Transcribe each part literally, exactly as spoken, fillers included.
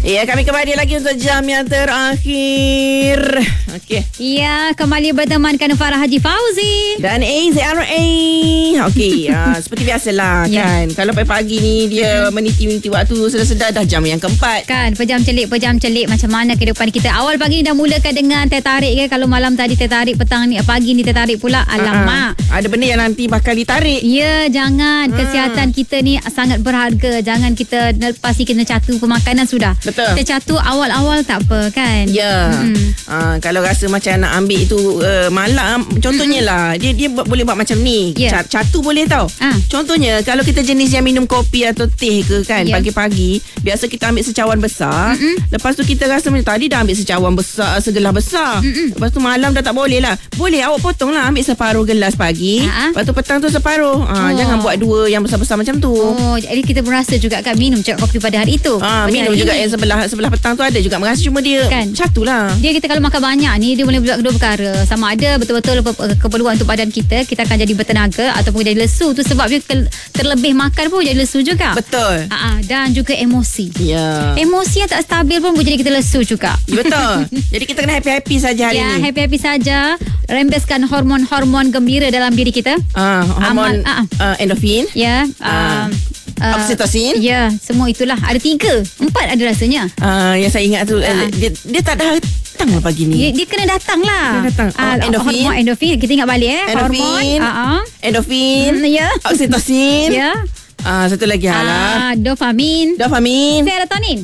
Ya, kami kembali lagi untuk jam yang terakhir. Okey. Ya, kembali bertemankan Farah Haji Fauzi Dan A Z R A. Okey, uh, seperti biasalah Ya. kan. Kalau pagi-pagi ni dia meniti-meniti waktu sedar-sedar dah jam yang keempat. kan, pejam celik, pejam celik. Macam mana kehidupan kita. Awal pagi ni dah mulakan dengan teh tarik ke. Kalau malam tadi teh tarik, petang ni, pagi ni teh tarik pula. Alamak. Uh-uh. Ada benda yang nanti bakal ditarik. Ya, jangan. Hmm. Kesihatan kita ni sangat berharga. Jangan kita lepas ni kena catu pemakanan sudah. Betul. Kita catu awal-awal tak apa kan. Ya. Hmm. Uh, kalau rasa macam nak ambil itu uh, malam, contohnya lah dia dia buat, boleh buat macam ni. Ya. Cat- Catu boleh tau. Ah. Contohnya kalau kita jenis yang minum kopi atau teh ke kan, Ya. pagi-pagi biasa kita ambil secawan besar. Mm-mm. Lepas tu kita rasa macam tadi dah ambil secawan besar, segelas besar. Mm-mm. Lepas tu malam dah tak boleh lah. Boleh awak potong lah, ambil separuh gelas pagi. Ah. Lepas tu petang tu separuh. Ah, Oh. Jangan buat dua yang besar-besar macam tu. Oh, jadi kita berasa juga kan minum cak kopi pada hari itu. Ah, Pada minum hari juga ini. yang sebelah sebelah petang tu ada juga merasa, cuma dia Kan? catulah. Dia kita kalau makan banyak ni, dia boleh buat kedua perkara. Sama ada betul-betul pe- keperluan untuk badan kita, kita akan jadi bertenaga ataupun jadi lesu. Tu sebab dia ke- terlebih makan pun jadi lesu juga. Betul. Ah, dan juga emosi. Ya. Emosi yang tak stabil pun boleh jadi kita lesu juga. Ya, betul. Jadi kita kena happy-happy saja hari Ya, ni. happy-happy saja. Rembeskan hormon-hormon gembira dalam diri kita. Ah, hormon Amal- ah, uh, endorfin, Ya. Ah. Um, uh, oksitosin. Ya, semua itulah. Ada tiga. Empat ada rasanya. Uh, yang saya ingat tu, uh, Ah. dia, dia tak datang lah pagi Dia, ni. dia kena datang lah. Kena datang. Oh, Ah, endorfin. Hormon endorfin. Kita ingat balik eh. Endorfin. Hormon. Ah, ah. Endorfin, Hmm, ya. oksitosin. Ya. Ah, satu lagi Ah, halah. dopamin. Dopamin. Serotonin.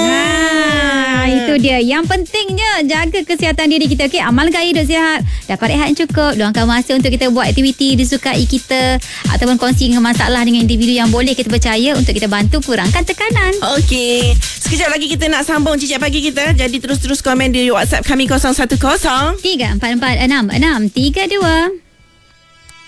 Ah. Ah, itu dia. Yang pentingnya jaga kesihatan diri kita. Okey, amalkan hidup sihat. Dapat rehat yang cukup. Luangkan masa untuk kita buat aktiviti disukai kita ataupun kongsi masalah dengan individu yang boleh kita percaya untuk kita bantu kurangkan tekanan. Okey. Sekejap lagi kita nak sambung cicak pagi kita. Jadi terus-terus komen di WhatsApp kami kosong satu kosong tiga empat empat enam enam tiga dua.